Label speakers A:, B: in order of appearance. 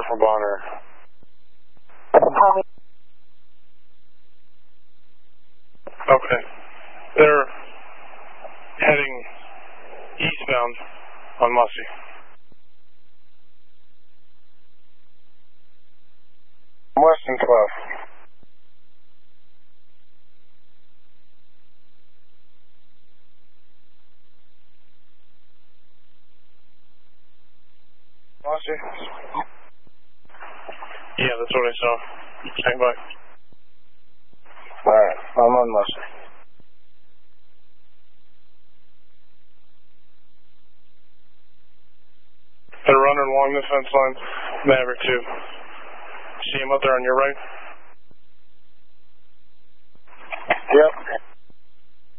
A: for Bonner. Okay. They're heading eastbound on Mussey.
B: Western 12. Mussey?
A: Yeah, that's what I saw. Stand by.
B: Alright, I'm on Mussey.
A: They're running along the fence line. Maverick 2. See him up there on your right?
B: Yep.